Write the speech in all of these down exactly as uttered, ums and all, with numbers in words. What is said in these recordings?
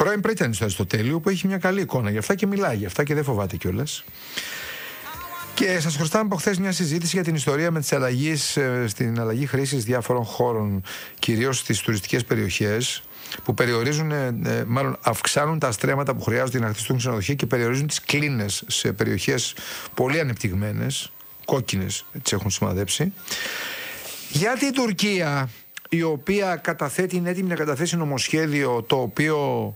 πρώην πρίτανη στο Αριστοτέλειο που έχει μια καλή εικόνα γι' αυτά και μιλάει γι' αυτά και δεν φοβάται κιόλας. Και σας χρωστάμε από χθες μια συζήτηση για την ιστορία με τις αλλαγές, στην αλλαγή χρήσης διάφορων χώρων, κυρίως στις τουριστικές περιοχές, που περιορίζουν, μάλλον αυξάνουν τα στρέμματα που χρειάζονται για να χτιστούν ξενοδοχεία και περιορίζουν τις κλίνες σε περιοχές πολύ ανεπτυγμένες, κόκκινες, έτσι έχουν σημαδέψει. Για την Τουρκία, η οποία καταθέτει, είναι έτοιμη να καταθέσει νομοσχέδιο το οποίο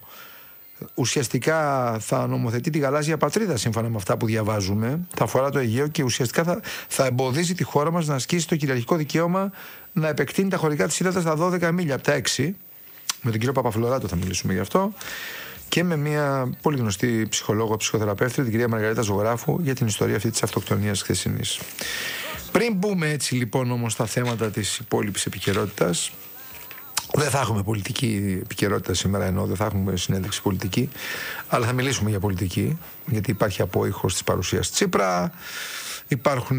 ουσιαστικά θα νομοθετεί τη γαλάζια πατρίδα σύμφωνα με αυτά που διαβάζουμε, θα αφορά το Αιγαίο και ουσιαστικά θα, θα εμποδίζει τη χώρα μας να ασκήσει το κυριαρχικό δικαίωμα να επεκτείνει τα χωρικά της ύδατας στα δώδεκα μίλια από τα έξι. Με τον κύριο Παπαφλωράτο θα μιλήσουμε γι' αυτό και με μια πολύ γνωστή ψυχολόγο, ψυχοθεραπεύτρια, την κυρία Μαργαρίτα Ζωγράφου, για την ιστορία αυτή της αυτοκτονίας χθεσινής. Πριν μπούμε έτσι λοιπόν όμως στα θέματα της υπόλοιπης επικαιρότητας, δεν θα έχουμε πολιτική επικαιρότητα σήμερα, ενώ δεν θα έχουμε συνέντευξη πολιτική, αλλά θα μιλήσουμε για πολιτική, γιατί υπάρχει απόϊχος της παρουσίας Τσίπρα, υπάρχουν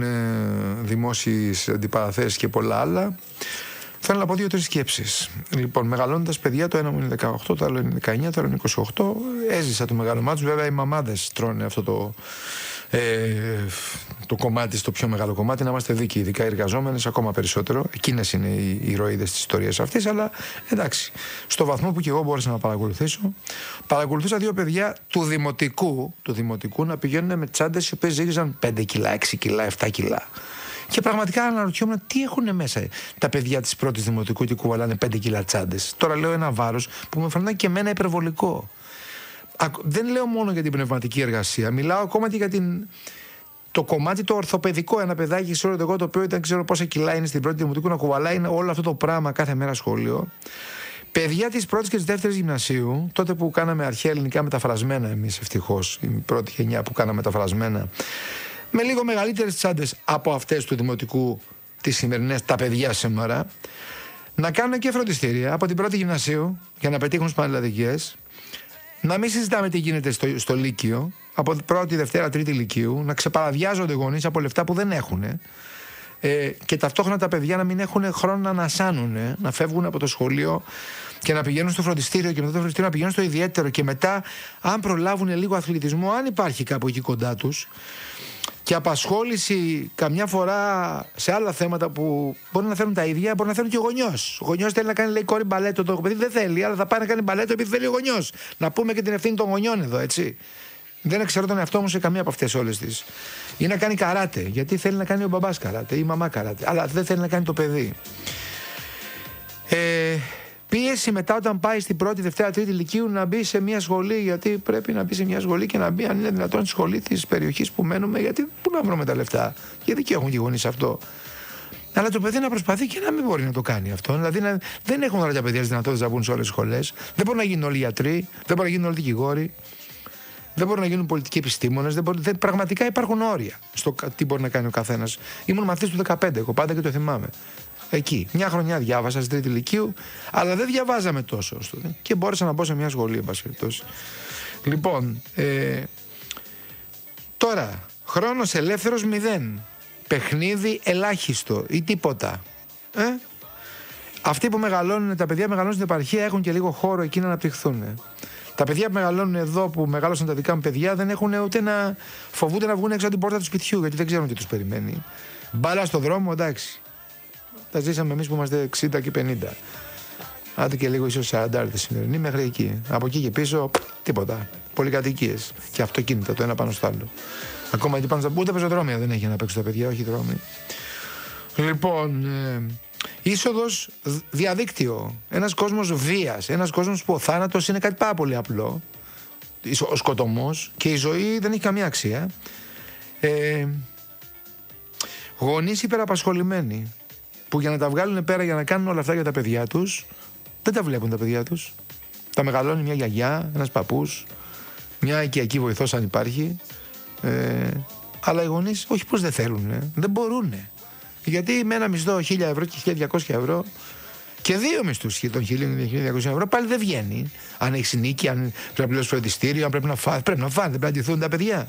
δημόσιες αντιπαραθέσεις και πολλά άλλα. Θέλω να πω δύο-τρεις σκέψεις. Λοιπόν, μεγαλώνοντας παιδιά, το ένα μου είναι δεκαοκτώ, το άλλο είναι δεκαεννιά, το άλλο είναι είκοσι οκτώ. Έζησα το μεγάλωμά τους. Βέβαια, οι μαμάδες τρώνε αυτό το, ε, το κομμάτι, στο πιο μεγάλο κομμάτι. Να είμαστε δίκαιοι, ειδικά οι εργαζόμενες, ακόμα περισσότερο. Εκείνες είναι οι ηρωίδες της ιστορίας αυτής. Αλλά εντάξει, στο βαθμό που και εγώ μπόρεσα να παρακολουθήσω, παρακολουθούσα δύο παιδιά του δημοτικού, του δημοτικού να πηγαίνουν με τσάντες οι οποίες ζύγιζαν πέντε κιλά, έξι κιλά, επτά κιλά. Και πραγματικά αναρωτιόμουν τι έχουν μέσα τα παιδιά της πρώτης δημοτικού και κουβαλάνε πέντε κιλά τσάντες. Τώρα λέω ένα βάρος που με φαίνεται και εμένα υπερβολικό. Δεν λέω μόνο για την πνευματική εργασία, μιλάω ακόμα και για την... το κομμάτι το ορθοπαιδικό. Ένα παιδάκι, ξέρω εγώ, το οποίο δεν ξέρω πόσα κιλά είναι στην πρώτη δημοτικού να κουβαλάει όλο αυτό το πράγμα κάθε μέρα σχολείο. Παιδιά της πρώτης και της δεύτερης γυμνασίου, τότε που κάναμε αρχαία ελληνικά μεταφρασμένα εμείς, ευτυχώς, η πρώτη γενιά που κάναμε μεταφρασμένα, με λίγο μεγαλύτερες τσάντες από αυτές του δημοτικού, τις σημερινές, τα παιδιά σήμερα, να κάνουν και φροντιστήρια από την πρώτη γυμνασίου για να πετύχουν στις πανελλαδικές, να μην συζητάμε τι γίνεται στο, στο Λύκειο, από πρώτη, δευτέρα, τρίτη Λυκείου, να ξεπαραδιάζονται γονείς από λεφτά που δεν έχουν, ε, και ταυτόχρονα τα παιδιά να μην έχουν χρόνο να ανασάνουν, να φεύγουν από το σχολείο και να πηγαίνουν στο φροντιστήριο και μετά το φροντιστήριο να πηγαίνουν στο ιδιαίτερο και μετά, αν προλάβουν λίγο αθλητισμό, αν υπάρχει κάπου εκεί κοντά τους, και απασχόληση καμιά φορά σε άλλα θέματα που μπορεί να θέλουν τα ίδια, μπορεί να θέλουν και ο γονιός. Ο γονιός θέλει να κάνει, λέει, κόρη μπαλέτο, το παιδί δεν θέλει, αλλά θα πάει να κάνει μπαλέτο επειδή θέλει ο γονιός. Να πούμε και την ευθύνη των γονιών εδώ, έτσι. Δεν εξαιρώ τον εαυτό μου σε καμία από αυτές όλες τις. Ή να κάνει καράτε, γιατί θέλει να κάνει ο μπαμπάς καράτε ή η μαμά καράτε, αλλά δεν θέλει να κάνει το παιδί. Ε, πίεση μετά όταν πάει στην πρώτη, δευτέρα, τρίτη Λυκείου να μπει σε μια σχολή, γιατί πρέπει να μπει σε μια σχολή και να μπει, αν είναι δυνατόν, στη σχολή της περιοχής που μένουμε, γιατί πού να βρούμε τα λεφτά, γιατί και έχουν και οι γονείς αυτό. Αλλά το παιδί να προσπαθεί και να μην μπορεί να το κάνει αυτό. Δηλαδή να, δεν έχουν όλα τα παιδιά τις δυνατότητες να μπουν σε όλες τις σχολές. Δεν μπορούν να γίνουν όλοι γιατροί, δεν μπορούν να γίνουν όλοι δικηγόροι, δεν μπορούν να γίνουν πολιτικοί επιστήμονες. Δεν δεν, πραγματικά υπάρχουν όρια στο τι μπορεί να κάνει ο καθένας. Ήμουν μαθητής του δεκαπέντε, εγώ πάντα και το θυμάμαι. Εκεί. Μια χρονιά διάβασα στην τρίτη Λυκείου, αλλά δεν διαβάζαμε τόσο. Και μπόρεσα να μπω σε μια σχολή, εν πάση περιπτώσει. Λοιπόν, ε, τώρα, χρόνος ελεύθερος μηδέν. Παιχνίδι ελάχιστο ή τίποτα. Ε? Αυτοί που μεγαλώνουν, τα παιδιά μεγαλώνουν στην επαρχία, έχουν και λίγο χώρο εκεί να αναπτυχθούν. Τα παιδιά που μεγαλώνουν εδώ, που μεγάλωσαν τα δικά μου παιδιά, δεν έχουν ούτε να φοβούνται να βγουν έξω από την πόρτα του σπιτιού, γιατί δεν ξέρουν τι τους περιμένει. Μπάλα στο δρόμο, εντάξει. Τα ζήσαμε εμείς που είμαστε εξήντα και πενήντα. Άντε και λίγο ίσως σαράντα τη σημερινή, μέχρι εκεί. Από εκεί και πίσω, τίποτα. Πολυκατοικίες. Και αυτοκίνητα το ένα πάνω στο άλλο. Ακόμα και πάνω στα. Ούτε πεζοδρόμια δεν έχει να παίξουν τα παιδιά, όχι δρόμοι. Λοιπόν, ε, είσοδος διαδίκτυο. Ένας κόσμος βίας. Ένας κόσμος που ο θάνατος είναι κάτι πάρα πολύ απλό. Ο σκοτωμός και η ζωή δεν έχει καμία αξία. Ε, γονείς υπεραπασχολημένοι, που για να τα βγάλουν πέρα, για να κάνουν όλα αυτά για τα παιδιά τους, δεν τα βλέπουν τα παιδιά τους. Τα μεγαλώνει μια γιαγιά, ένας παππούς, μια οικιακή βοηθός αν υπάρχει. Ε, αλλά οι γονείς όχι πως δεν θέλουν, ε, δεν μπορούν. Γιατί με ένα μισθό χίλια ευρώ και χίλια διακόσια ευρώ και δύο μισθούς των χίλια και χίλια διακόσια ευρώ πάλι δεν βγαίνει. Αν έχει νίκη, αν πρέπει να πληρώσει φροντιστήριο, αν πρέπει να φάνε, πρέπει να φάνε, δεν πρέπει να ντυθούν τα παιδιά.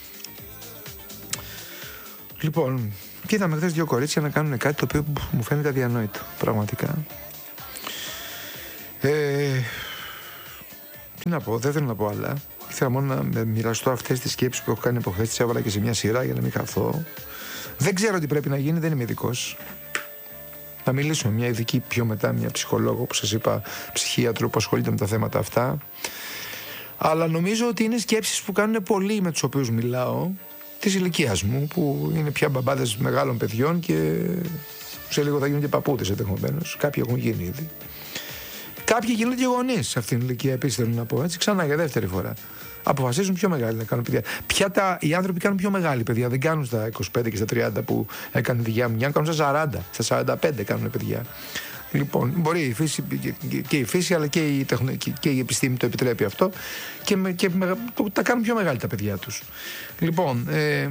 Και είδαμε χθες δύο κορίτσια να κάνουν κάτι το οποίο μου φαίνεται αδιανόητο, πραγματικά. Ε, Τι να πω, δεν θέλω να πω άλλα. Ήθελα μόνο να μοιραστώ αυτές τις σκέψεις που έχω κάνει από χθες. Τις έβαλα και σε μια σειρά για να μην χαθώ. Δεν ξέρω τι πρέπει να γίνει, δεν είμαι ειδικός. Θα μιλήσω με μια ειδική πιο μετά, μια ψυχολόγο που σας είπα, ψυχίατρο που ασχολείται με τα θέματα αυτά. Αλλά νομίζω ότι είναι σκέψεις που κάνουν πολλοί με τους οποίους μιλάω, της ηλικίας μου, που είναι πια μπαμπάδες μεγάλων παιδιών και σε λίγο θα γίνουν και παππούδες ενδεχομένως. Κάποιοι έχουν γίνει ήδη. Κάποιοι γίνονται και γονείς σε αυτήν την ηλικία, επίσης θέλω να πω. Έτσι, ξανά για δεύτερη φορά. Αποφασίζουν πιο μεγάλοι να κάνουν παιδιά. Πια τα, οι άνθρωποι κάνουν πιο μεγάλη παιδιά. Δεν κάνουν στα είκοσι πέντε και στα τριάντα που έκανε τη δικιά μου νιά, κάνουν στα σαράντα, στα σαράντα πέντε κάνουν παιδιά. Λοιπόν, μπορεί η φύση, και η φύση αλλά και η, και, και η επιστήμη το επιτρέπει αυτό και, με, και με, το, τα κάνουν πιο μεγάλη τα παιδιά τους. Λοιπόν, ε,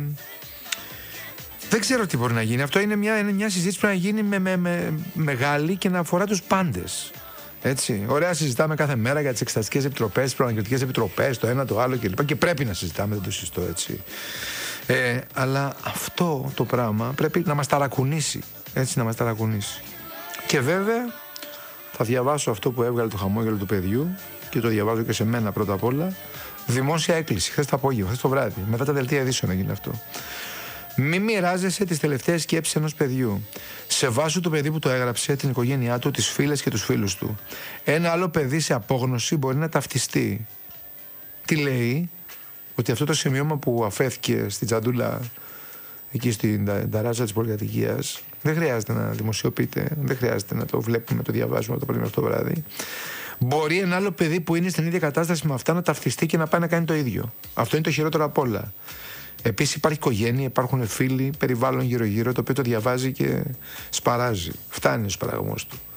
δεν ξέρω τι μπορεί να γίνει. Αυτό είναι μια, είναι μια συζήτηση που να γίνει με, με, με, μεγάλη και να αφορά τους πάντες. Έτσι. Ωραία, συζητάμε κάθε μέρα για τις εξεταστικές επιτροπές, τις προανακριτικές επιτροπές, το ένα το άλλο κλπ. Και πρέπει να συζητάμε, δεν το συζητώ έτσι. Ε, αλλά αυτό το πράγμα πρέπει να μας ταρακουνήσει. Έτσι, να μας ταρακουνήσει. Και βέβαια θα διαβάσω αυτό που έβγαλε το χαμόγελο του παιδιού και το διαβάζω και σε μένα πρώτα απ' όλα. Δημόσια έκκληση, χθες το απόγευμα, χθες το βράδυ, μετά τα δελτία ειδήσεων να γίνει αυτό. Μη μοιράζεσαι τις τελευταίες σκέψεις ενός παιδιού. Σεβάσου το παιδί που το έγραψε, την οικογένειά του, τις φίλες και τους φίλους του. Ένα άλλο παιδί σε απόγνωση μπορεί να ταυτιστεί. Τι λέει? Ότι αυτό το σημείωμα που αφέθηκε στην τσαντούλα εκεί στην ταράτσα της πολυκατοικίας δεν χρειάζεται να δημοσιοποιείται, δεν χρειάζεται να το βλέπουμε, να το διαβάζουμε από το πρωί μέχρι το βράδυ. Μπορεί ένα άλλο παιδί που είναι στην ίδια κατάσταση με αυτά να ταυτιστεί και να πάει να κάνει το ίδιο. Αυτό είναι το χειρότερο απ' όλα. Επίσης υπάρχει οικογένεια, υπάρχουν φίλοι, περιβάλλον γύρω-γύρω, το οποίο το διαβάζει και σπαράζει. Φτάνει ο σπαραγμός του.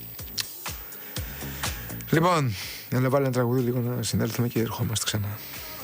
Λοιπόν, για να βάλω ένα τραγούδι λίγο να συνέλθουμε και ερχόμαστε ξανά.